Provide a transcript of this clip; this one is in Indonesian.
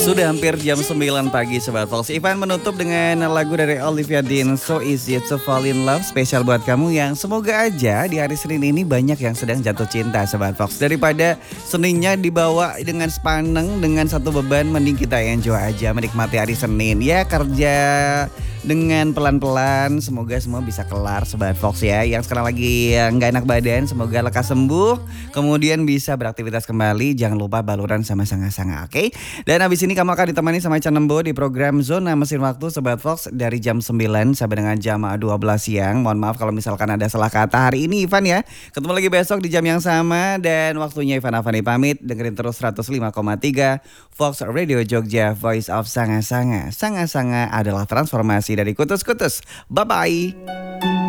Sudah hampir jam 9 pagi Sobat Fox. Ivan menutup dengan lagu dari Olivia Dean, So Easy to Fall in Love. Spesial buat kamu yang semoga aja di hari Senin ini banyak yang sedang jatuh cinta Sobat Fox. Daripada Seninnya dibawa dengan sepaneng, dengan satu beban, mending kita enjoy aja menikmati hari Senin. Ya kerja dengan pelan-pelan, semoga semua bisa kelar Sobat Fox ya. Yang sekarang lagi nggak enak badan, semoga lekas sembuh. Kemudian bisa beraktivitas kembali, jangan lupa baluran sama sanga-sanga, oke? Dan habis ini kamu akan ditemani sama Canembo di program Zona Mesin Waktu Sobat Fox dari jam 9 sampai dengan jam 12 siang. Mohon maaf kalau misalkan ada salah kata hari ini Ivan ya. Ketemu lagi besok di jam yang sama dan waktunya Ivan Avani pamit. Dengerin terus 105,3 Fox Radio Jogja, Voice of Sanga-Sanga. Sanga-Sanga adalah transformasi dari kutus-kutus. Bye-bye.